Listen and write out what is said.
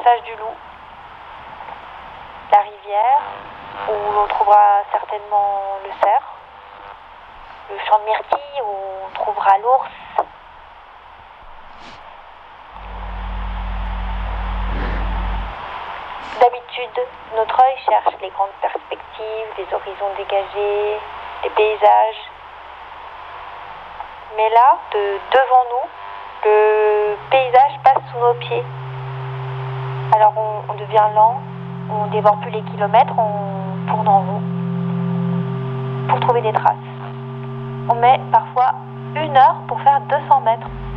passage du Loup, la rivière, où l'on trouvera certainement le cerf, le champ de myrtille, où on trouvera l'ours. D'habitude, notre œil cherche les grandes perspectives, les horizons dégagés, les paysages. Mais là, devant nous, le paysage passe sous nos pieds. Alors on devient lent, on dévore plus les kilomètres, on tourne en rond pour trouver des traces. On met parfois 1 heure pour faire 200 mètres.